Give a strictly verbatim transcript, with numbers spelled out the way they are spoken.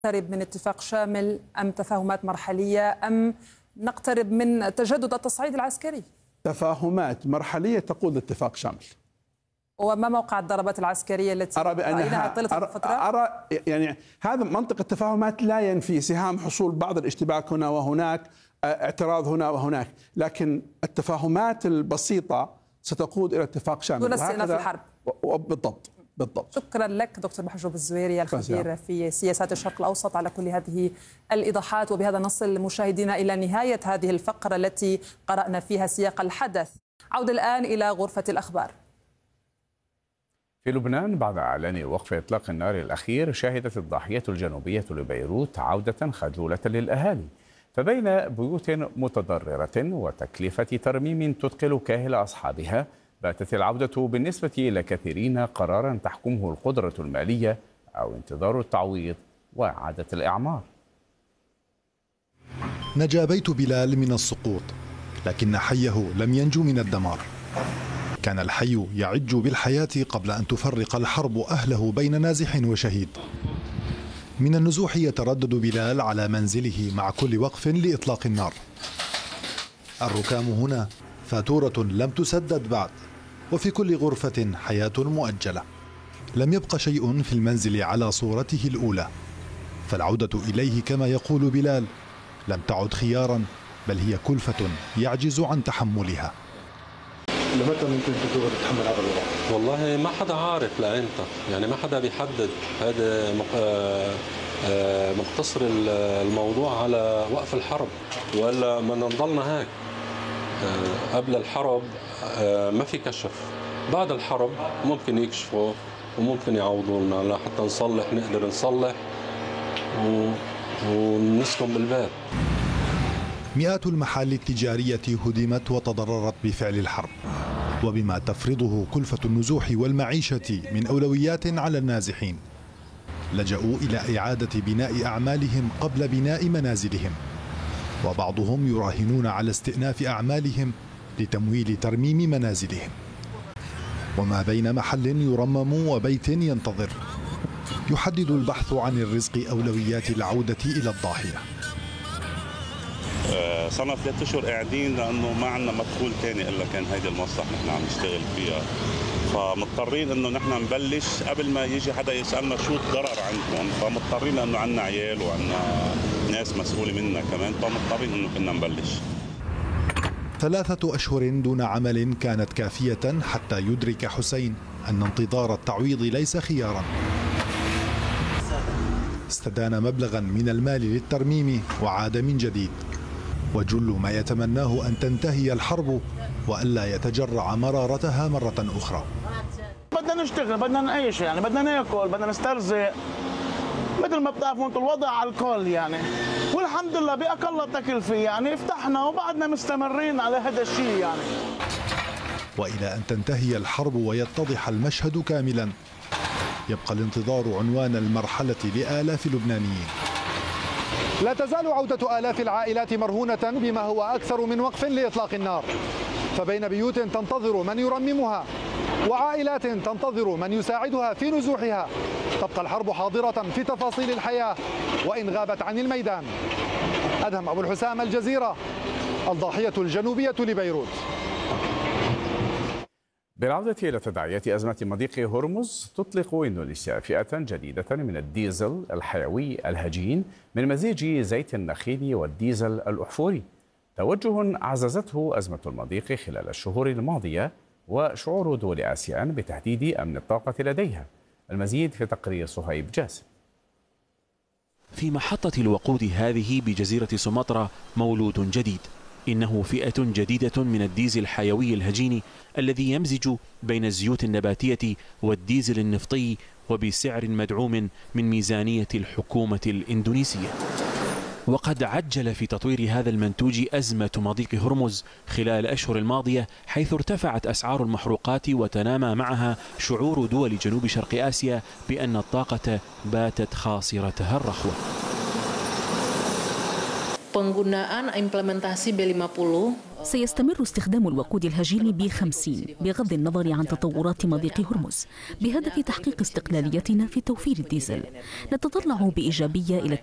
نقترب من اتفاق شامل أم تفاهمات مرحلية أم نقترب من تجدد التصعيد العسكري؟ تفاهمات مرحلية تقود لاتفاق شامل. وما موقع الضربات العسكرية التي أرى بأنها طيلة أرى, الفترة؟ أرى يعني هذا منطق التفاهمات لا ينفي سهام حصول بعض الاشتباك هنا وهناك، اعتراض هنا وهناك، لكن التفاهمات البسيطة ستقود إلى اتفاق شامل دون استئناف الحرب. بالضبط بالضبط. شكرا لك دكتور محجوب الزويري الخبير في سياسات الشرق الأوسط على كل هذه الإيضاحات. وبهذا نصل مشاهدينا إلى نهاية هذه الفقرة التي قرأنا فيها سياق الحدث. عودة الآن إلى غرفة الأخبار. في لبنان بعد إعلان وقف إطلاق النار الأخير، شهدت الضاحية الجنوبية لبيروت عودة خجولة للأهالي، فبين بيوت متضررة وتكلفة ترميم تثقل كاهل أصحابها، باتت العودة بالنسبة إلى كثيرين قرارا تحكمه القدرة المالية أو انتظار التعويض وإعادة الإعمار. نجا بيت بلال من السقوط، لكن حيه لم ينجو من الدمار. كان الحي يعج بالحياة قبل أن تفرق الحرب أهله بين نازح وشهيد. من النزوح يتردد بلال على منزله مع كل وقف لإطلاق النار. الركام هنا فاتورة لم تسدد بعد، وفي كل غرفة حياة مؤجلة. لم يبق شيء في المنزل على صورته الأولى، فالعودة إليه كما يقول بلال لم تعد خيارا، بل هي كلفة يعجز عن تحملها. لمتى ممكن تقدر تتحمل هذا الوضع؟ والله ما حدا عارف لأمتى، يعني ما حدا بيحدد. هذا مقتصر الموضوع على وقف الحرب، ولا ما نضلنا هيك. قبل الحرب ما في كشف، بعد الحرب ممكن يكشفوا وممكن يعوضونا لحتى نصلح، نقدر نصلح ونسكن بالبيت. مئات المحال التجارية هدمت وتضررت بفعل الحرب، وبما تفرضه كلفة النزوح والمعيشة من أولويات على النازحين. لجأوا إلى إعادة بناء أعمالهم قبل بناء منازلهم، وبعضهم يراهنون على استئناف أعمالهم لتمويل ترميم منازلهم. وما بين محل يرمم وبيت ينتظر، يحدد البحث عن الرزق أولويات العودة إلى الضاحية. صرنا ثلاث اشهر قاعدين لانه ما عندنا مدخول ثاني الا كان هيدي المصلحه نحن عم نشتغل فيها، فمضطرين انه نحن نبلش قبل ما يجي حدا يسالنا شو الضرر عندكم، فمضطرين لانه عندنا عيال وعندنا ناس مسؤوله منا كمان، فمضطرين انه كنا نبلش. ثلاثة أشهر دون عمل كانت كافية حتى يدرك حسين أن انتظار التعويض ليس خيارا. استدان مبلغا من المال للترميم وعاد من جديد، وجل ما يتمناه أن تنتهي الحرب وألا يتجرع مرارتها مرة أخرى. بدنا نشتغل، بدنا نعيش، يعني بدنا ناكل، بدنا نسترزق مثل ما بتعرفوا انتم الوضع على الكل يعني، والحمد لله بأقل تكلفة يعني فتحنا وبعدنا مستمرين على هذا الشيء يعني. وإلى أن تنتهي الحرب ويتضح المشهد كاملا، يبقى الانتظار عنوان المرحلة لآلاف اللبنانيين. لا تزال عودة آلاف العائلات مرهونة بما هو أكثر من وقف لإطلاق النار، فبين بيوت تنتظر من يرممها وعائلات تنتظر من يساعدها في نزوحها، تبقى الحرب حاضرة في تفاصيل الحياة وإن غابت عن الميدان. أدهم أبو الحسام، الجزيرة، الضاحية الجنوبية لبيروت. بالعودة إلى تداعيات أزمة مضيق هرمز، تطلق إندونيسيا فئة جديدة من الديزل الحيوي الهجين من مزيج زيت النخيل والديزل الأحفوري، توجه عززته أزمة المضيق خلال الشهور الماضية وشعور دول آسيان بتهديد أمن الطاقة لديها. المزيد في تقرير صهيب جاسم. في محطة الوقود هذه بجزيرة سومطرة مولود جديد، إنه فئة جديدة من الديزل الحيوي الهجين الذي يمزج بين الزيوت النباتية والديزل النفطي وبسعر مدعوم من ميزانية الحكومة الإندونيسية. وقد عجل في تطوير هذا المنتوج أزمة مضيق هرمز خلال الأشهر الماضية، حيث ارتفعت أسعار المحروقات وتنامى معها شعور دول جنوب شرق آسيا بأن الطاقة باتت خاصرتها الرخوة. penggunaan implementasi B lima puluh سيستمر استخدام الوقود الهجين بي خمسين بغض النظر عن تطورات مضيق هرمز بهدف تحقيق استقلاليتنا في توفير الديزل. نتطلع بإيجابية إلى